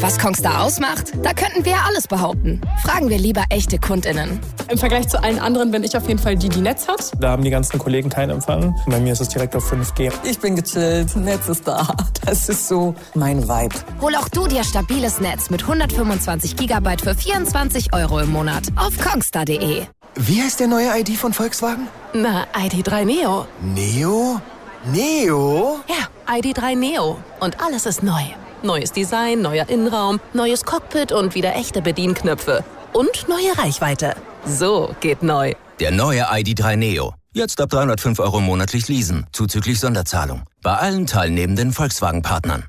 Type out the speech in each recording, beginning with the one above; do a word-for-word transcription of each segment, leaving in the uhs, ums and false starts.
Was Kongstar ausmacht? Da könnten wir ja alles behaupten. Fragen wir lieber echte KundInnen. Im Vergleich zu allen anderen bin ich auf jeden Fall die, die Netz hat. Da haben die ganzen Kollegen keinen Empfang. Bei mir ist es direkt auf fünf G. Ich bin gechillt, Netz ist da. Das ist so mein Vibe. Hol auch du dir stabiles Netz mit hundertfünfundzwanzig Gigabyte für vierundzwanzig Euro im Monat auf kongstar punkt de. Wie heißt der neue I D von Volkswagen? Na, I D drei Neo. Neo? Neo? Ja, I D drei Neo. Und alles ist neu. Neues Design, neuer Innenraum, neues Cockpit und wieder echte Bedienknöpfe. Und neue Reichweite. So geht neu. Der neue I D drei Neo. Jetzt ab dreihundertfünf Euro monatlich leasen, zuzüglich Sonderzahlung. Bei allen teilnehmenden Volkswagen-Partnern.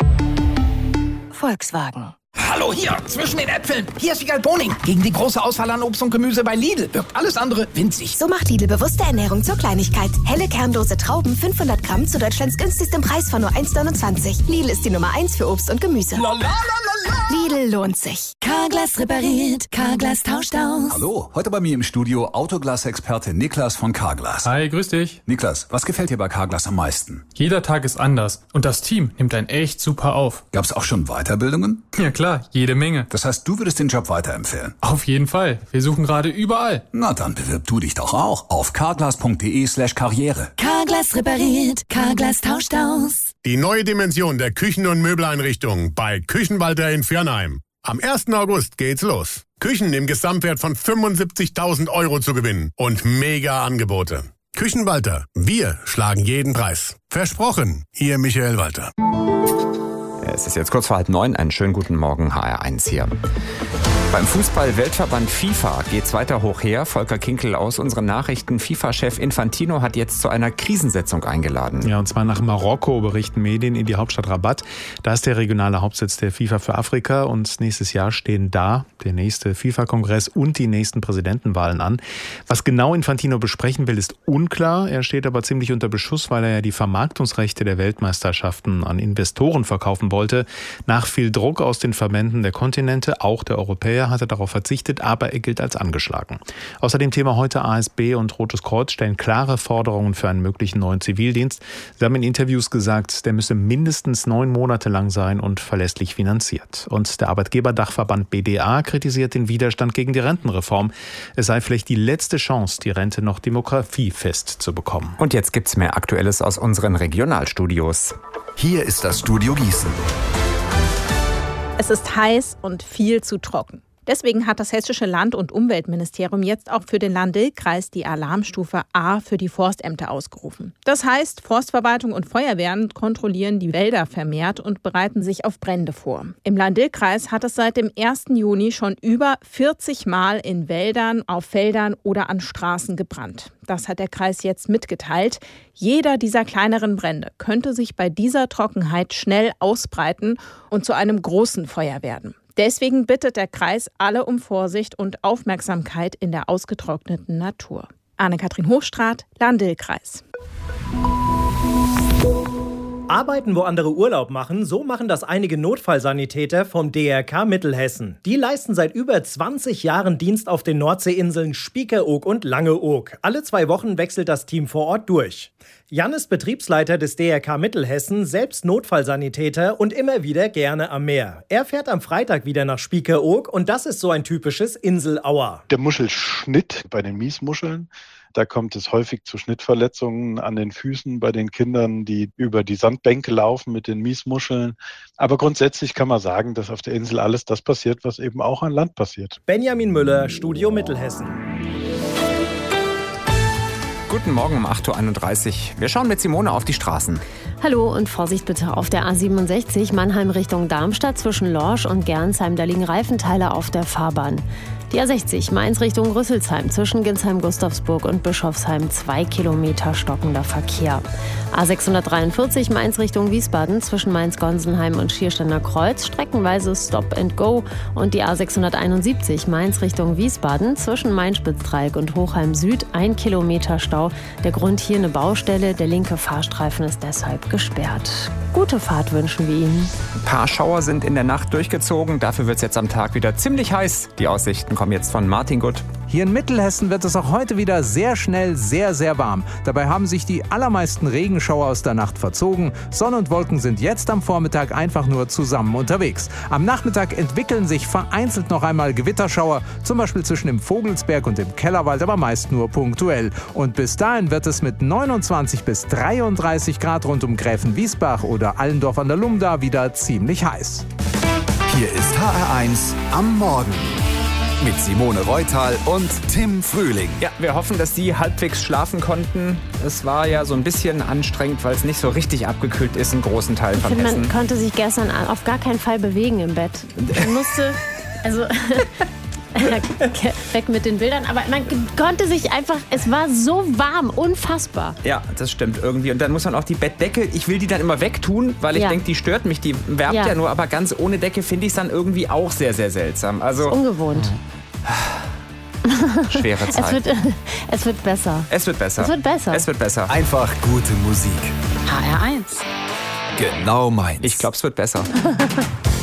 Volkswagen. Hallo hier, zwischen den Äpfeln. Hier ist Wiegald Boning. Gegen die große Auswahl an Obst und Gemüse bei Lidl wirkt alles andere winzig. So macht Lidl bewusste Ernährung zur Kleinigkeit. Helle kernlose Trauben, fünfhundert Gramm zu Deutschlands günstigstem Preis von nur eins neunundzwanzig. Lidl ist die Nummer eins für Obst und Gemüse. La, la, la, la, la. Lidl lohnt sich. Carglass repariert, Carglass tauscht aus. Hallo, heute bei mir im Studio Autoglas-Experte Niklas von Carglass. Hi, grüß dich. Niklas, was gefällt dir bei Carglass am meisten? Jeder Tag ist anders und das Team nimmt einen echt super auf. Gab's auch schon Weiterbildungen? Ja klar, jede Menge. Das heißt, du würdest den Job weiterempfehlen? Auf jeden Fall. Wir suchen gerade überall. Na, dann bewirb du dich doch auch auf carglass punkt de slash karriere. Carglass repariert, Carglass tauscht aus. Die neue Dimension der Küchen- und Möbeleinrichtungen bei Küchenwalter in Viernheim. Am ersten August geht's los. Küchen im Gesamtwert von fünfundsiebzigtausend Euro zu gewinnen und mega Angebote. Küchenwalter, wir schlagen jeden Preis. Versprochen, Ihr Michael Walter. Es ist jetzt kurz vor halb neun. Einen schönen guten Morgen, H R eins hier. Beim Fußball-Weltverband FIFA geht's weiter hoch her. Volker Kinkel aus unseren Nachrichten. FIFA-Chef Infantino hat jetzt zu einer Krisensitzung eingeladen. Ja, und zwar nach Marokko, berichten Medien, in die Hauptstadt Rabat. Da ist der regionale Hauptsitz der FIFA für Afrika. Und nächstes Jahr stehen da der nächste FIFA-Kongress und die nächsten Präsidentenwahlen an. Was genau Infantino besprechen will, ist unklar. Er steht aber ziemlich unter Beschuss, weil er ja die Vermarktungsrechte der Weltmeisterschaften an Investoren verkaufen wollte. Nach viel Druck aus den Verbänden der Kontinente, auch der Europäer, hat er darauf verzichtet, aber er gilt als angeschlagen. Außerdem Thema heute A S B und Rotes Kreuz stellen klare Forderungen für einen möglichen neuen Zivildienst. Sie haben in Interviews gesagt, der müsse mindestens neun Monate lang sein und verlässlich finanziert. Und der Arbeitgeberdachverband B D A kritisiert den Widerstand gegen die Rentenreform. Es sei vielleicht die letzte Chance, die Rente noch demografiefest zu bekommen. Und jetzt gibt's mehr Aktuelles aus unseren Regionalstudios. Hier ist das Studio Gießen. Es ist heiß und viel zu trocken. Deswegen hat das Hessische Land- und Umweltministerium jetzt auch für den Lahn-Dill-Kreis die Alarmstufe A für die Forstämter ausgerufen. Das heißt, Forstverwaltung und Feuerwehren kontrollieren die Wälder vermehrt und bereiten sich auf Brände vor. Im Lahn-Dill-Kreis hat es seit dem ersten Juni schon über vierzig Mal in Wäldern, auf Feldern oder an Straßen gebrannt. Das hat der Kreis jetzt mitgeteilt. Jeder dieser kleineren Brände könnte sich bei dieser Trockenheit schnell ausbreiten und zu einem großen Feuer werden. Deswegen bittet der Kreis alle um Vorsicht und Aufmerksamkeit in der ausgetrockneten Natur. Anne-Kathrin Hochstraat, Lahn-Dill-Kreis. Arbeiten, wo andere Urlaub machen, so machen das einige Notfallsanitäter vom D R K Mittelhessen. Die leisten seit über zwanzig Jahren Dienst auf den Nordseeinseln Spiekeroog und Langeoog. Alle zwei Wochen wechselt das Team vor Ort durch. Jan ist Betriebsleiter des D R K Mittelhessen, selbst Notfallsanitäter und immer wieder gerne am Meer. Er fährt am Freitag wieder nach Spiekeroog und das ist so ein typisches Inselauer. Der Muschelschnitt bei den Miesmuscheln. Da kommt es häufig zu Schnittverletzungen an den Füßen bei den Kindern, die über die Sandbänke laufen mit den Miesmuscheln. Aber grundsätzlich kann man sagen, dass auf der Insel alles das passiert, was eben auch an Land passiert. Benjamin Müller, Studio Mittelhessen. Guten Morgen um acht Uhr einunddreißig. Wir schauen mit Simone auf die Straßen. Hallo und Vorsicht bitte auf der A siebenundsechzig Mannheim Richtung Darmstadt zwischen Lorsch und Gernsheim. Da liegen Reifenteile auf der Fahrbahn. Die A sechzig Mainz Richtung Rüsselsheim zwischen Ginsheim-Gustavsburg und Bischofsheim. Zwei Kilometer stockender Verkehr. A sechshundertdreiundvierzig Mainz Richtung Wiesbaden zwischen Mainz-Gonsenheim und Schiersteiner Kreuz. Streckenweise Stop and Go. Und die A sechshunderteinundsiebzig Mainz Richtung Wiesbaden zwischen Main-Spitzdreieck und Hochheim Süd. Ein Kilometer Stau. Der Grund hier eine Baustelle. Der linke Fahrstreifen ist deshalb gesperrt. Gute Fahrt wünschen wir Ihnen. Ein paar Schauer sind in der Nacht durchgezogen. Dafür wird es jetzt am Tag wieder ziemlich heiß. Die Aussichten kommen jetzt von Martin Gutt. Hier in Mittelhessen wird es auch heute wieder sehr schnell sehr, sehr warm. Dabei haben sich die allermeisten Regenschauer aus der Nacht verzogen. Sonne und Wolken sind jetzt am Vormittag einfach nur zusammen unterwegs. Am Nachmittag entwickeln sich vereinzelt noch einmal Gewitterschauer, zum Beispiel zwischen dem Vogelsberg und dem Kellerwald, aber meist nur punktuell. Und bis dahin wird es mit neunundzwanzig bis dreiunddreißig Grad rund um Gräfenwiesbach oder Allendorf an der Lumda wieder ziemlich heiß. Hier ist H R eins am Morgen mit Simone Reutal und Tim Frühling. Ja, wir hoffen, dass Sie halbwegs schlafen konnten. Es war ja so ein bisschen anstrengend, weil es nicht so richtig abgekühlt ist in großen Teilen von finde, Hessen. Man konnte sich gestern auf gar keinen Fall bewegen im Bett. Man musste, also weg mit den Bildern, aber man konnte sich einfach, es war so warm, unfassbar. Ja, das stimmt irgendwie. Und dann muss man auch die Bettdecke, ich will die dann immer wegtun, weil ich Ja. denke, die stört mich, die wärmt ja. Ja. nur, aber ganz ohne Decke finde ich es dann irgendwie auch sehr, sehr seltsam. Also, Ungewohnt. schwere Zeit. Es wird, es wird besser. Es wird besser. Es wird besser. Es wird besser. Einfach gute Musik. H R eins. Genau meins. Ich glaube, es wird besser.